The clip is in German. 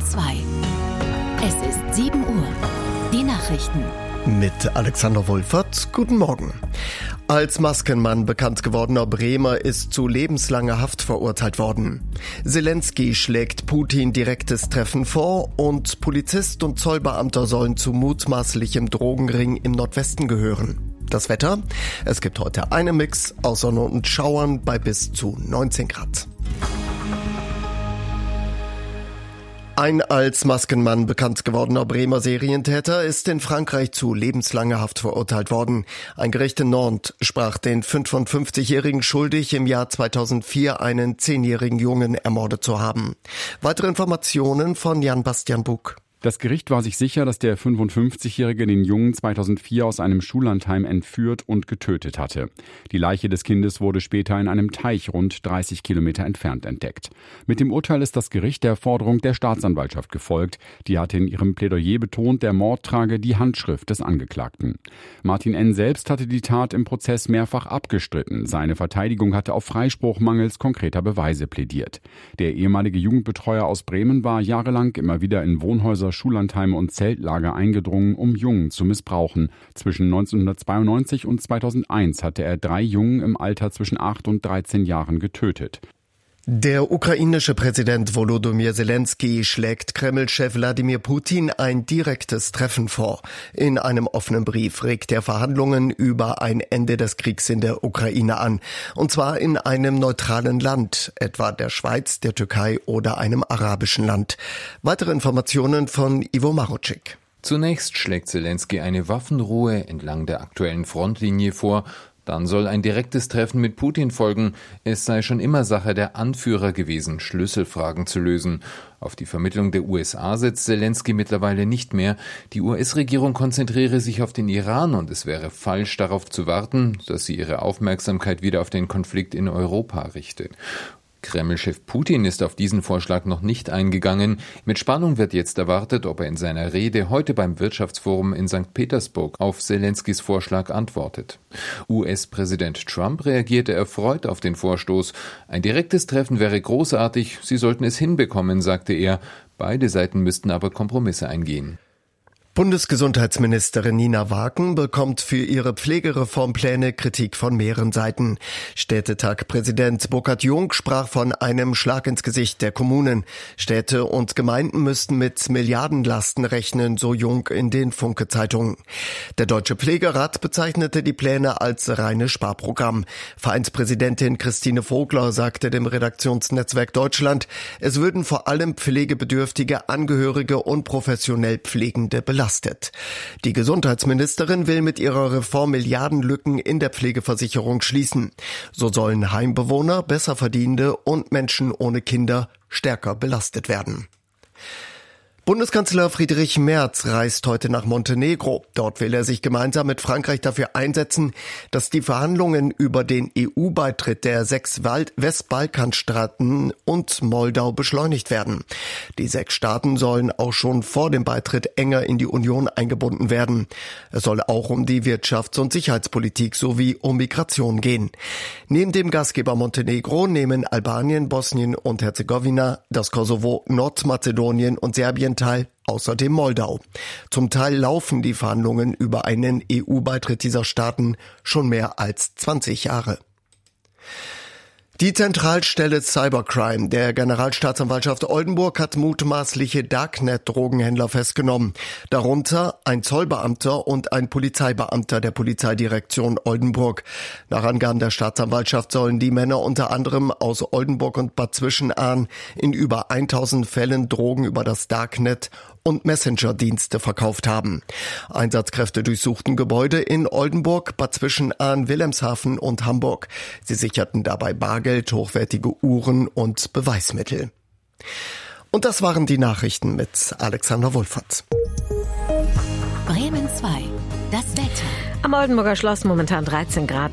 2. Es ist 7 Uhr. Die Nachrichten. Mit Alexander Wohlfahrt. Guten Morgen. Als Maskenmann bekannt gewordener Bremer ist zu lebenslanger Haft verurteilt worden. Zelensky schlägt Putin direktes Treffen vor und Polizist und Zollbeamter sollen zu mutmaßlichem Drogenring im Nordwesten gehören. Das Wetter? Es gibt heute einen Mix aus Sonne und Schauern bei bis zu 19 Grad. Ein als Maskenmann bekannt gewordener Bremer Serientäter ist in Frankreich zu lebenslanger Haft verurteilt worden. Ein Gericht in Nantes sprach den 55-Jährigen schuldig, im Jahr 2004 einen 10-jährigen Jungen ermordet zu haben. Weitere Informationen von Jan-Bastian Buck. Das Gericht war sich sicher, dass der 55-Jährige den Jungen 2004 aus einem Schullandheim entführt und getötet hatte. Die Leiche des Kindes wurde später in einem Teich rund 30 Kilometer entfernt entdeckt. Mit dem Urteil ist das Gericht der Forderung der Staatsanwaltschaft gefolgt. Die hatte in ihrem Plädoyer betont, der Mord trage die Handschrift des Angeklagten. Martin N. selbst hatte die Tat im Prozess mehrfach abgestritten. Seine Verteidigung hatte auf Freispruch mangels konkreter Beweise plädiert. Der ehemalige Jugendbetreuer aus Bremen war jahrelang immer wieder in Wohnhäuser, Schullandheime und Zeltlager eingedrungen, um Jungen zu missbrauchen. Zwischen 1992 und 2001 hatte er 3 Jungen im Alter zwischen 8 und 13 Jahren getötet. Der ukrainische Präsident Volodymyr Zelensky schlägt Kreml-Chef Wladimir Putin ein direktes Treffen vor. In einem offenen Brief regt er Verhandlungen über ein Ende des Kriegs in der Ukraine an. Und zwar in einem neutralen Land, etwa der Schweiz, der Türkei oder einem arabischen Land. Weitere Informationen von Ivo Marucik. Zunächst schlägt Zelensky eine Waffenruhe entlang der aktuellen Frontlinie vor. Dann soll ein direktes Treffen mit Putin folgen. Es sei schon immer Sache der Anführer gewesen, Schlüsselfragen zu lösen. Auf die Vermittlung der USA setzt Zelensky mittlerweile nicht mehr. Die US-Regierung konzentriere sich auf den Iran und es wäre falsch, darauf zu warten, dass sie ihre Aufmerksamkeit wieder auf den Konflikt in Europa richtet. Kreml-Chef Putin ist auf diesen Vorschlag noch nicht eingegangen. Mit Spannung wird jetzt erwartet, ob er in seiner Rede heute beim Wirtschaftsforum in St. Petersburg auf Zelenskys Vorschlag antwortet. US-Präsident Trump reagierte erfreut auf den Vorstoß. Ein direktes Treffen wäre großartig, sie sollten es hinbekommen, sagte er. Beide Seiten müssten aber Kompromisse eingehen. Bundesgesundheitsministerin Nina Wagen bekommt für ihre Pflegereformpläne Kritik von mehreren Seiten. Städtetag-Präsident Burkhard Jung sprach von einem Schlag ins Gesicht der Kommunen. Städte und Gemeinden müssten mit Milliardenlasten rechnen, so Jung in den Funke-Zeitungen. Der Deutsche Pflegerat bezeichnete die Pläne als reines Sparprogramm. Vereinspräsidentin Christine Vogler sagte dem Redaktionsnetzwerk Deutschland, es würden vor allem pflegebedürftige Angehörige und professionell Pflegende belastet. Die Gesundheitsministerin will mit ihrer Reform Milliardenlücken in der Pflegeversicherung schließen. So sollen Heimbewohner, Besserverdienende und Menschen ohne Kinder stärker belastet werden. Bundeskanzler Friedrich Merz reist heute nach Montenegro. Dort will er sich gemeinsam mit Frankreich dafür einsetzen, dass die Verhandlungen über den EU-Beitritt der 6 Westbalkanstaaten und Moldau beschleunigt werden. Die 6 Staaten sollen auch schon vor dem Beitritt enger in die Union eingebunden werden. Es soll auch um die Wirtschafts- und Sicherheitspolitik sowie um Migration gehen. Neben dem Gastgeber Montenegro nehmen Albanien, Bosnien und Herzegowina, das Kosovo, Nordmazedonien und Serbien teil, außerdem Moldau. Zum Teil laufen die Verhandlungen über einen EU-Beitritt dieser Staaten schon mehr als 20 Jahre. Die Zentralstelle Cybercrime der Generalstaatsanwaltschaft Oldenburg hat mutmaßliche Darknet-Drogenhändler festgenommen. Darunter ein Zollbeamter und ein Polizeibeamter der Polizeidirektion Oldenburg. Nach Angaben der Staatsanwaltschaft sollen die Männer unter anderem aus Oldenburg und Bad Zwischenahn in über 1000 Fällen Drogen über das Darknet und Messenger-Dienste verkauft haben. Einsatzkräfte durchsuchten Gebäude in Oldenburg, Bad Zwischenahn, Wilhelmshaven und Hamburg. Sie sicherten dabei Bargeld, hochwertige Uhren und Beweismittel. Und das waren die Nachrichten mit Alexander Wohlfahrt. Bremen 2. Das Wetter. Am Oldenburger Schloss momentan 13 Grad.